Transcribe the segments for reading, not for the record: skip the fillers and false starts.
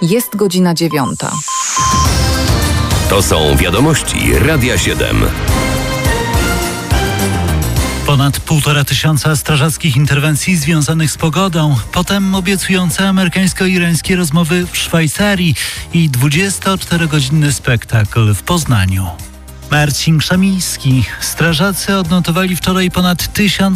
Jest godzina 9. To są wiadomości Radia 7. Ponad 1500 strażackich interwencji związanych z pogodą, potem obiecujące amerykańsko-irańskie rozmowy w Szwajcarii i 24-godzinny spektakl w Poznaniu. Marcin Krzemiński. Strażacy odnotowali wczoraj ponad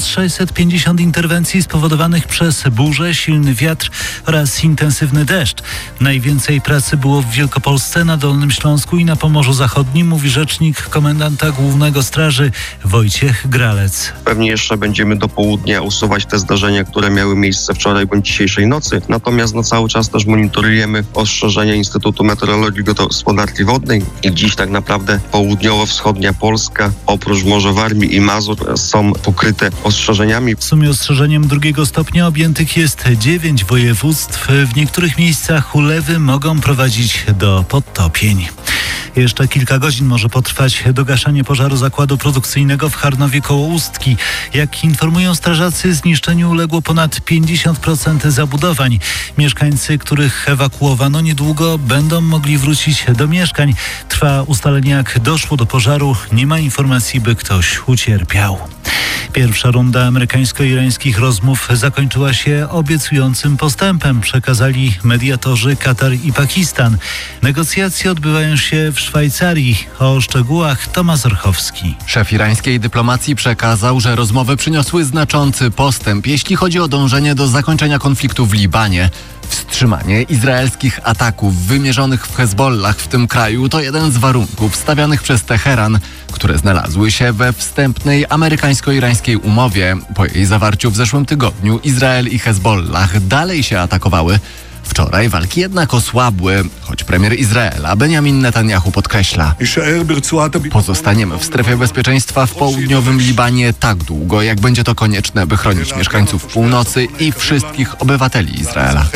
1650 interwencji spowodowanych przez burzę, silny wiatr oraz intensywny deszcz. Najwięcej pracy było w Wielkopolsce, na Dolnym Śląsku i na Pomorzu Zachodnim, mówi rzecznik komendanta głównego straży Wojciech Gralec. Pewnie jeszcze będziemy do południa usuwać te zdarzenia, które miały miejsce wczoraj bądź dzisiejszej nocy. Natomiast cały czas też monitorujemy ostrzeżenia Instytutu Meteorologii i Gospodarki Wodnej i dziś tak naprawdę południowo-wschodnia Polska, oprócz Morza Warmii i Mazur, są pokryte ostrzeżeniami. W sumie ostrzeżeniem 2 stopnia objętych jest 9 województw. W niektórych miejscach ulewy mogą prowadzić do podtopień. Jeszcze kilka godzin może potrwać dogaszanie pożaru zakładu produkcyjnego w Charnowie koło Ustki. Jak informują strażacy, zniszczeniu uległo ponad 50% zabudowań. Mieszkańcy, których ewakuowano, niedługo będą mogli wrócić do mieszkań. Trwa ustalenie, jak doszło do pożaru. Nie ma informacji, by ktoś ucierpiał. Pierwsza runda amerykańsko-irańskich rozmów zakończyła się obiecującym postępem, przekazali mediatorzy Katar i Pakistan. Negocjacje odbywają się w Szwajcarii. O szczegółach Tomasz Orchowski. Szef irańskiej dyplomacji przekazał, że rozmowy przyniosły znaczący postęp, jeśli chodzi o dążenie do zakończenia konfliktu w Libanie. Wstrzymanie izraelskich ataków wymierzonych w Hezbollah w tym kraju to jeden z warunków stawianych przez Teheran, które znalazły się we wstępnej amerykańsko-irańskiej umowie. Po jej zawarciu w zeszłym tygodniu Izrael i Hezbollah dalej się atakowały. Wczoraj walki jednak osłabły, choć premier Izraela Benjamin Netanyahu podkreśla: pozostaniemy w strefie bezpieczeństwa w południowym Libanie tak długo, jak będzie to konieczne, by chronić mieszkańców północy i wszystkich obywateli Izraela.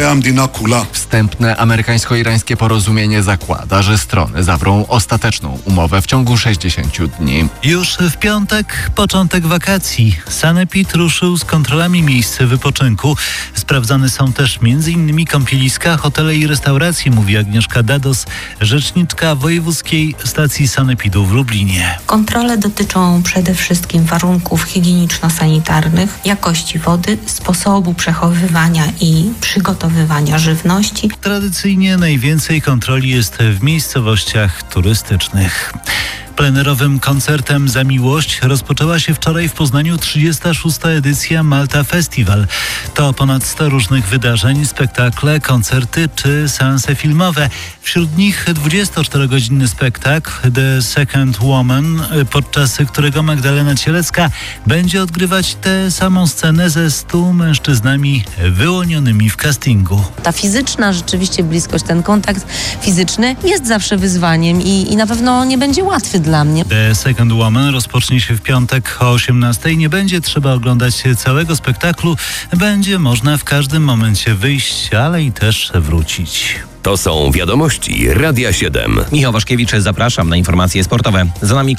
Wstępne amerykańsko-irańskie porozumienie zakłada, że strony zawrą ostateczną umowę w ciągu 60 dni. Już w piątek początek wakacji. Sanepid ruszył z kontrolami miejsc wypoczynku. Sprawdzane są też m.in. kąpieliska, hotele i restauracje, mówi Agnieszka Dados, rzeczniczka Wojewódzkiej Stacji Sanepidu w Lublinie. Kontrole dotyczą przede wszystkim warunków higieniczno-sanitarnych, jakości wody, sposobu przechowywania i przygotowywania żywności. Tradycyjnie najwięcej kontroli jest w miejscowościach turystycznych. Plenerowym koncertem Za Miłość rozpoczęła się wczoraj w Poznaniu 36. edycja Malta Festival. To ponad 100 różnych wydarzeń, spektakle, koncerty czy seanse filmowe. Wśród nich 24-godzinny spektakl The Second Woman, podczas którego Magdalena Cielecka będzie odgrywać tę samą scenę ze 100 mężczyznami wyłonionymi w castingu. Ta fizyczna rzeczywiście bliskość, ten kontakt fizyczny jest zawsze wyzwaniem i na pewno nie będzie łatwy dla mnie. The Second Woman rozpocznie się w piątek o 18:00. Nie będzie trzeba oglądać całego spektaklu. Będzie można w każdym momencie wyjść, ale i też wrócić. To są wiadomości Radia 7. Michał Waszkiewicz, zapraszam na informacje sportowe. Za nami